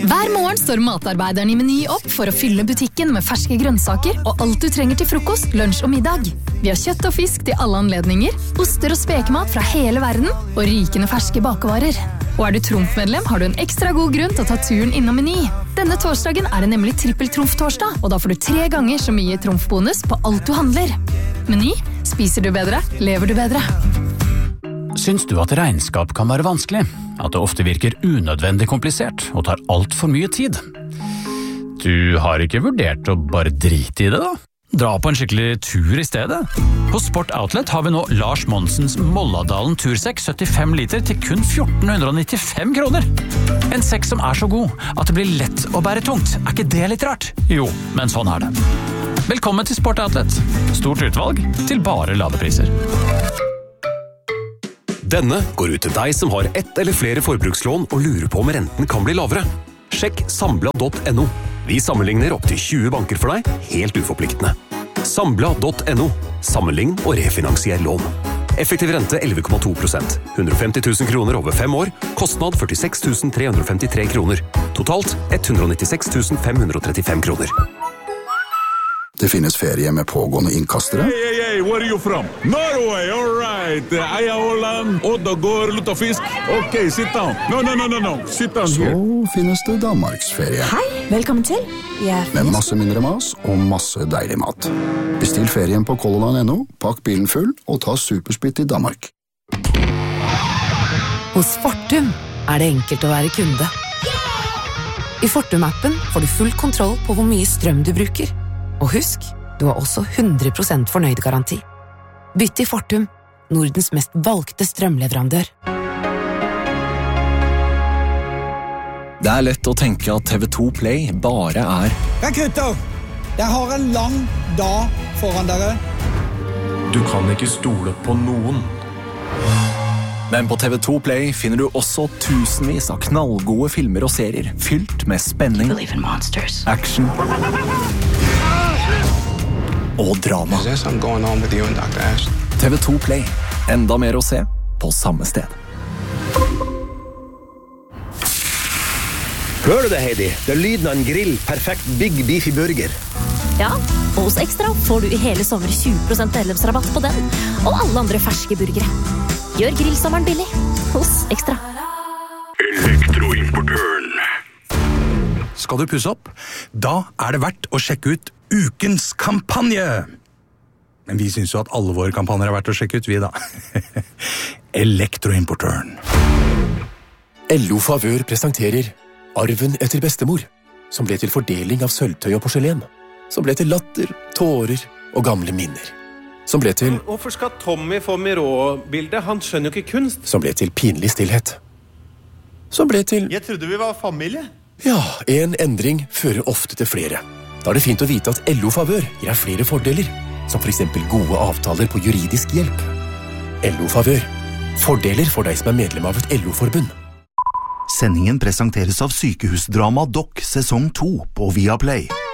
Hver morgen står matarbeideren i Meny opp for å fylle butikken med ferske grønnsaker og alt du trenger til frokost, lunsj og middag. Vi har kjøtt og fisk til alle anledninger, oster og spekemat fra hele verden og rykende ferske bakevarer. Og du Trumf-medlem, har du en ekstra god grunn til å ta turen innom Meny. Denne torsdagen det nemlig trippel-Trumf-torsdag, og da får du 3 ganger så mye Trumf-bonus på alt du handler. Meny, spiser du bedre, lever du bedre. Syns du at regnskap kan være vanskelig? At det ofte virker unødvendig komplisert og tar alt for mye tid? Du har ikke vurdert å bare drite i det da? Dra på en skikkelig tur i stedet? På Sport Outlet har vi nå Lars Monsens Molladalen tursekk 75 liter til kun 1495 kroner. En sekk som så god at det blir lett å bære tungt. Ikke det litt rart? Jo, men sånn det. Velkommen til Sport Outlet. Stort utvalg til bare ladepriser. Denne går ut til deg som har ett eller flere forbrukslån og lurer på om renten kan bli lavere. Sjekk Sambla.no. Vi sammenligner opp til 20 banker for deg, helt uforpliktende. Sambla.no. Sammenlign og refinansier lån. Effektiv rente 11,2%. 150 000 kroner over 5 år. Kostnad 46 353 kroner. Totalt 196 535 kroner. Det finnes ferie med pågående innkastere. Hey, where are you from? Norway, all right. Jeg Holland, Oddegård, Lutefisk. Ok, sit down. No. Sit down here. Så finnes det Danmarksferie. Hei, velkommen til. Med masse mindre mas og masse deilig mat. Bestill ferien på Colorland.no, pakk bilen full og ta supersplitt i Danmark. Hos Fortum det enkelt å være kunde. I Fortum-appen får du full kontroll på hvor mye strøm du bruker. Og husk, du har også 100% fornøyd garanti. Bytt i Fortum, Nordens mest valgte strømleverandør. Det lett å tenke at TV2 Play bare Ja, gutter! Jeg har en lang dag foran dere. Du kan ikke stole på noen. Men på TV2 Play finner du også tusenvis av knallgode filmer og serier, fylt med spenning, action og drama. TV2 Play. Enda mer å se på samme sted. Hører du det, Heidi? Det lyden av en grill. Perfekt Big Beefy Burger. Ja, og hos Extra får du i hele sommer 20% medlemsrabatt på den, og alle andre ferske burgere. Gjør grillsommeren billig hos Extra. Elektroimportøren. Skal du pusse opp? Da det verdt å sjekke ut ukens kampanje. Men vi synes jo at alle våre kampanjer verdt å sjekke ut, vi da. Elektroimportøren. LO Favør presenterer Arven etter bestemor, som ble til fordeling av sølvtøy og porselen, som ble til latter, tårer og gamle minner, som ble til... Hvorfor skal Tommy få Miró-bildet? Han skjønner jo ikke kunst. Som ble til pinlig stillhet. Som ble til... Jeg trodde vi var familie. Ja, en endring fører ofte til flere. Da det fint å vite at LO Favør gir deg flere fordeler, som for eksempel gode avtaler på juridisk hjelp. LO Favør. Fordeler for deg som medlem av et LO-forbund. Sendingen presenteres av Sykehusdrama Doc sesong 2 på Viaplay.